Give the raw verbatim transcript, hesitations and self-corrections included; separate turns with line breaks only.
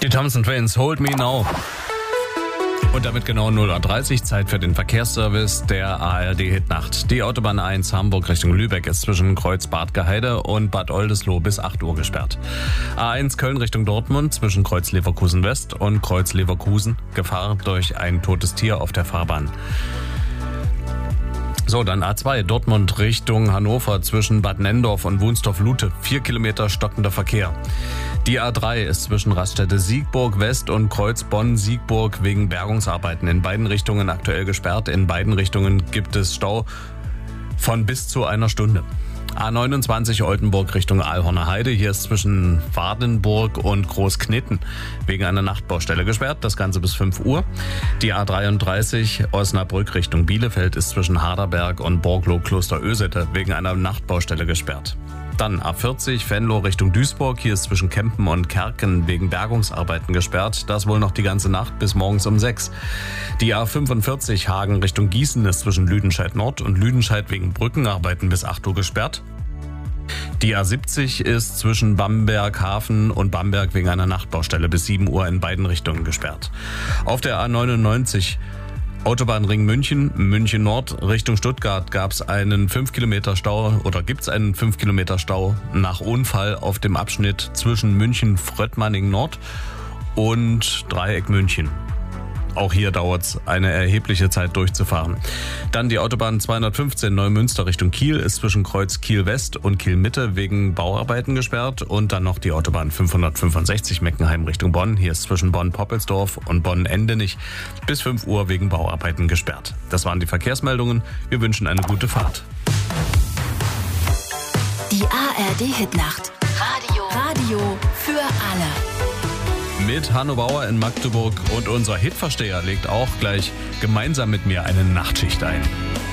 Die Thompson Twins, Hold Me Now. Und damit genau null Uhr dreißig, Zeit für den Verkehrsservice der A R D-Hitnacht. Die Autobahn eins Hamburg Richtung Lübeck ist zwischen Kreuz-Bad Geheide und Bad Oldesloe bis acht Uhr gesperrt. A eins Köln Richtung Dortmund zwischen Kreuz Leverkusen West und Kreuz Leverkusen. Gefahr durch ein totes Tier auf der Fahrbahn. So, dann A zwei Dortmund Richtung Hannover zwischen Bad Nenndorf und Wunstorf-Lute. Vier Kilometer stockender Verkehr. Die A drei ist zwischen Raststätte Siegburg West und Kreuz Bonn-Siegburg wegen Bergungsarbeiten in beiden Richtungen aktuell gesperrt. In beiden Richtungen gibt es Stau von bis zu einer Stunde. A neunundzwanzig Oldenburg Richtung Aalhorner Heide. Hier ist zwischen Wardenburg und Großknitten wegen einer Nachtbaustelle gesperrt. Das Ganze bis fünf Uhr. Die A dreiunddreißig Osnabrück Richtung Bielefeld ist zwischen Harderberg und Borglo-Klosterösete wegen einer Nachtbaustelle gesperrt. Dann A vierzig Venlo Richtung Duisburg. Hier ist zwischen Kempen und Kerken wegen Bergungsarbeiten gesperrt. Das wohl noch die ganze Nacht bis morgens um sechs. Die A fünfundvierzig Hagen Richtung Gießen ist zwischen Lüdenscheid Nord und Lüdenscheid wegen Brückenarbeiten bis acht Uhr gesperrt. Die A siebzig ist zwischen Bamberg Hafen und Bamberg wegen einer Nachtbaustelle bis sieben Uhr in beiden Richtungen gesperrt. Auf der A neunundneunzig Autobahnring München, München Nord Richtung Stuttgart gab es einen fünf Kilometer Stau oder gibt es einen fünf Kilometer Stau nach Unfall auf dem Abschnitt zwischen München Fröttmanning Nord und Dreieck München. Auch hier dauert es eine erhebliche Zeit durchzufahren. Dann die Autobahn zweihundertfünfzehn Neumünster Richtung Kiel ist zwischen Kreuz Kiel West und Kiel Mitte wegen Bauarbeiten gesperrt. Und dann noch die Autobahn fünfhundertfünfundsechzig Meckenheim Richtung Bonn. Hier ist zwischen Bonn-Poppelsdorf und Bonn-Endenich bis fünf Uhr wegen Bauarbeiten gesperrt. Das waren die Verkehrsmeldungen. Wir wünschen eine gute Fahrt.
Die A R D-Hitnacht. Radio. Radio für alle.
Mit Hanno Bauer in Magdeburg und unser Hitversteher legt auch gleich gemeinsam mit mir eine Nachtschicht ein.